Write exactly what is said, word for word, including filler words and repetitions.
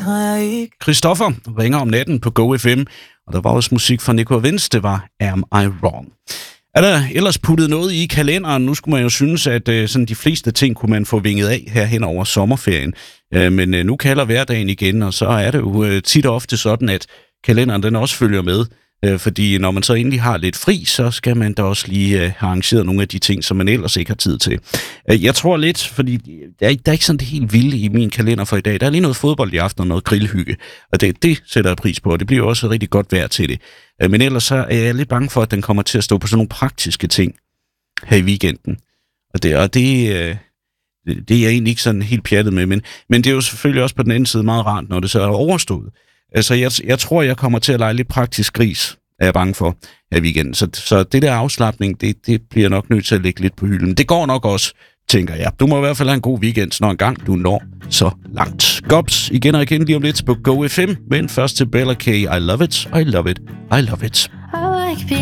har jeg ikke. Christoffer ringer om natten på Go F M, og der var også musik fra Nico Vince, det var Am I Wrong? Er der ellers puttet noget i kalenderen? Nu skulle man jo synes, at øh, sådan de fleste ting kunne man få vinget af her hen over sommerferien. Øh, men øh, nu kalder hverdagen igen, og så er det jo øh, tit og ofte sådan, at kalenderen den også følger med. Øh, fordi når man så endelig har lidt fri, så skal man da også lige øh, have arrangeret nogle af de ting, som man ellers ikke har tid til. Øh, jeg tror lidt, fordi der er, der er ikke sådan det helt vilde i min kalender for i dag. Der er lige noget fodbold i aften og noget grillhygge, og det, det sætter jeg pris på, og det bliver også rigtig godt vejr til det. Øh, men ellers så er jeg lidt bange for, at den kommer til at stå på sådan nogle praktiske ting her i weekenden. Og det, og det, øh, det, det er jeg egentlig ikke sådan helt pjattet med, men, men det er jo selvfølgelig også på den anden side meget rart, når det så er overstået. Altså, jeg, jeg tror, jeg kommer til at lege lidt praktisk gris, er jeg bange for, her i weekenden. Så, så det der afslapning, det, det bliver nok nødt til at lægge lidt på hylden. Det går nok også, tænker jeg. Du må i hvert fald have en god weekend, når engang du når så langt. Gops igen og igen lige om lidt på Go F M, men først til Bella K. I love it, I love it, I love it. I like